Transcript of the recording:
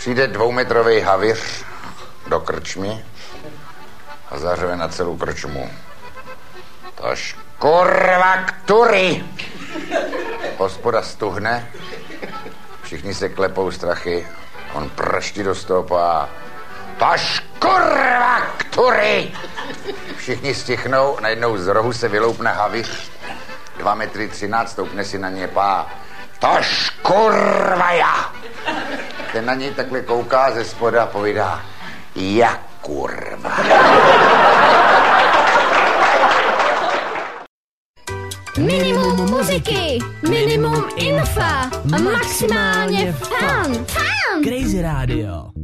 Přijde 2metrový havíř do krčmy a zařve na celou krčmu. Tož kurva ktury! Hospoda stuhne, všichni se klepou strachy, on prští do stopa. Tož kurva ktury! Všichni stichnou, najednou z rohu se vyloupne havíř, 2,13 m, stoupne si na ně pá. Tož kurva já! Ten na něj takhle kouká ze spoda a povídá, jak kurva. Minimum muziky, minimum infa, maximálně fan. Crazy Radio.